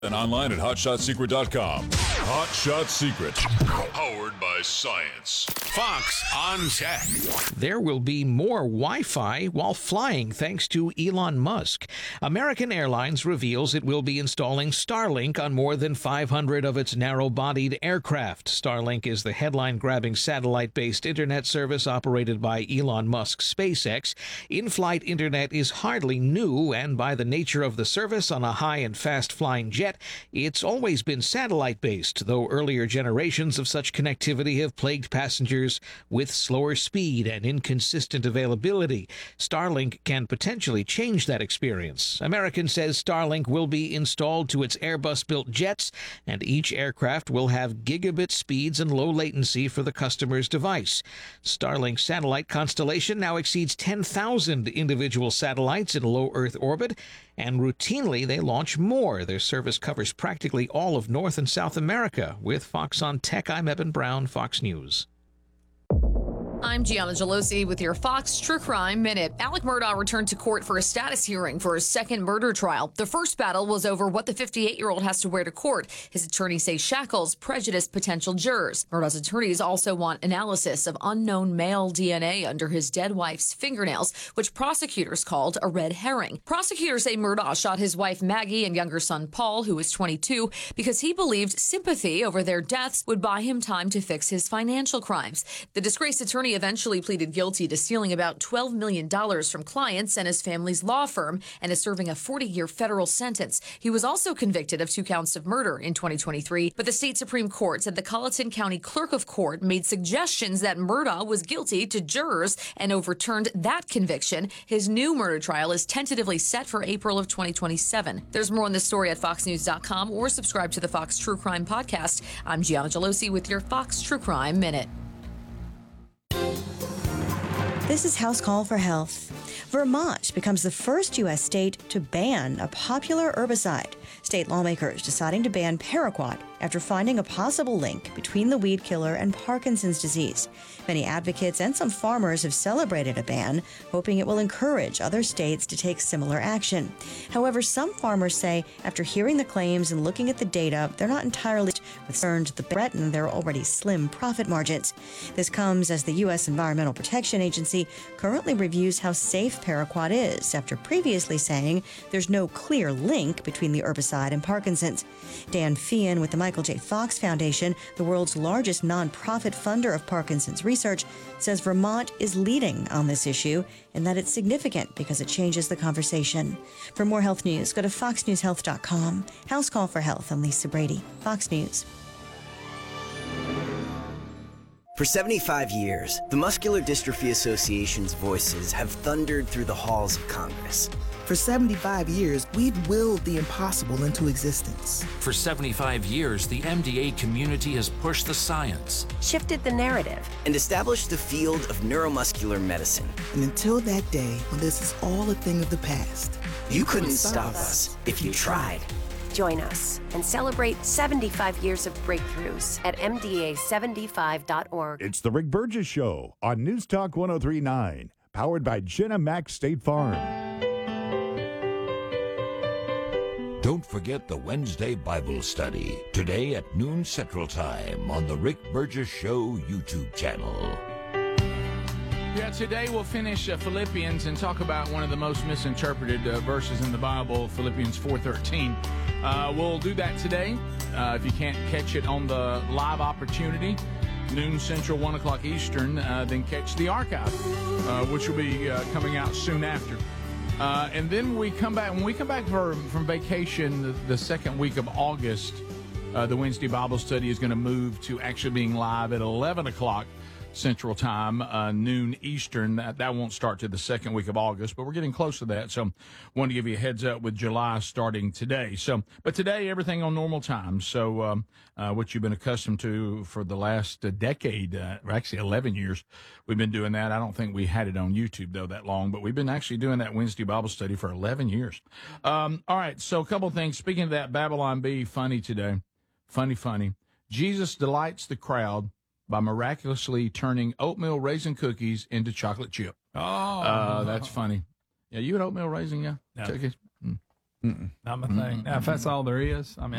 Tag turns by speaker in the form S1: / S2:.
S1: And online at HotShotSecret.com. Hot Shot Secret. Powered by science.
S2: Fox on Tech.
S3: There will be more Wi-Fi while flying thanks to Elon Musk. American Airlines reveals it will be installing Starlink on more than 500 of its narrow-bodied aircraft. Starlink is the headline-grabbing satellite-based internet service operated by Elon Musk's SpaceX. In-flight internet is hardly new, and by the nature of the service on a high and fast-flying jet, it's always been satellite-based, though earlier generations of such connectivity have plagued passengers with slower speed and inconsistent availability. Starlink can potentially change that experience. American says Starlink will be installed to its Airbus-built jets, and each aircraft will have gigabit speeds and low latency for the customer's device. Starlink's satellite constellation now exceeds 10,000 individual satellites in low Earth orbit, and routinely they launch more. Their service covers practically all of North and South America. With Fox on Tech, I'm Eben Brown, Fox News.
S4: I'm Gianna Gelosi with your Fox True Crime Minute. Alec Murdaugh returned to court for a status hearing for his second murder trial. The first battle was over what the 58-year-old has to wear to court. His attorneys say shackles prejudice potential jurors. Murdaugh's attorneys also want analysis of unknown male DNA under his dead wife's fingernails, which prosecutors called a red herring. Prosecutors say Murdaugh shot his wife Maggie and younger son Paul, who was 22, because he believed sympathy over their deaths would buy him time to fix his financial crimes. The disgraced attorney eventually pleaded guilty to stealing about $12 million from clients and his family's law firm and is serving a 40-year federal sentence. He was also convicted of 2 counts of murder in 2023, but the state Supreme Court said the Colleton County Clerk of Court made suggestions that Murdaugh was guilty to jurors and overturned that conviction. His new murder trial is tentatively set for April of 2027. There's more on this story at foxnews.com or subscribe to the Fox True Crime Podcast. I'm Gianna Gelosi with your Fox True Crime Minute.
S5: This is House Call for Health. Vermont becomes the first U.S. state to ban a popular herbicide. State lawmakers deciding to ban paraquat after finding a possible link between the weed killer and Parkinson's disease. Many advocates and some farmers have celebrated a ban, hoping it will encourage other states to take similar action. However, some farmers say after hearing the claims and looking at the data, they're not entirely concerned that they threaten their already slim profit margins. This comes as the U.S. Environmental Protection Agency currently reviews how safe paraquat is after previously saying there's no clear link between the herbicide and Parkinson's. Dan Feehan with the Michael J. Fox Foundation, the world's largest nonprofit funder of Parkinson's research, says Vermont is leading on this issue and that it's significant because it changes the conversation. For more health news, go to foxnewshealth.com. House Call for Health. I'm Lisa Brady, Fox News.
S6: For 75 years, the Muscular Dystrophy Association's voices have thundered through the halls of Congress.
S7: For 75 years, we've willed the impossible into existence.
S8: For 75 years, the MDA community has pushed the science,
S9: shifted the narrative,
S6: and established the field of neuromuscular medicine.
S7: And until that day when this is all a thing of the past,
S6: you couldn't stop us if you tried.
S9: Join us and celebrate 75 years of breakthroughs at MDA75.org.
S10: It's the Rick Burgess Show on News Talk 103.9, powered by Jenna Mack State Farm.
S2: Don't forget the Wednesday Bible study, today at noon Central Time on the Rick Burgess Show YouTube channel.
S11: Yeah, today we'll finish Philippians and talk about one of the most misinterpreted verses in the Bible, Philippians 4:13. We'll do that today. If you can't catch it on the live opportunity, noon Central, 1 o'clock Eastern, then catch the archive, which will be coming out soon after. And then when we come back from vacation the second week of August, the Wednesday Bible study is going to move to actually being live at 11 o'clock Central Time, noon Eastern. That won't start to the second week of August, but we're getting close to that. So want to give you a heads up with July starting today. But today, everything on normal time. So what you've been accustomed to for the last decade, or actually 11 years, we've been doing that. I don't think we had it on YouTube, though, that long, but we've been actually doing that Wednesday Bible study for 11 years. All right, so a couple of things. Speaking of that, Babylon Bee, funny today. Funny. Jesus delights the crowd by miraculously turning oatmeal raisin cookies into chocolate chip.
S12: Oh.
S11: That's funny. Yeah, you an oatmeal raisin, yeah?
S12: No.
S11: Cookies?
S12: Not my thing. Now, if that's all there is, I mean,